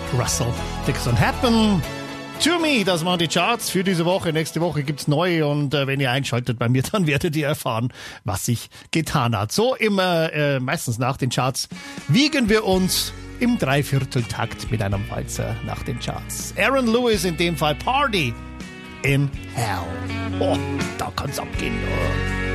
Russell Dixon. Happen to me, das waren die Charts für diese Woche. Nächste Woche gibt's neue und wenn ihr einschaltet bei mir, dann werdet ihr erfahren, was sich getan hat. So immer, meistens nach den Charts, wiegen wir uns im Dreivierteltakt mit einem Walzer nach den Charts. Aaron Lewis in dem Fall, Party in Hell. Oh, da kann's abgehen. Oh.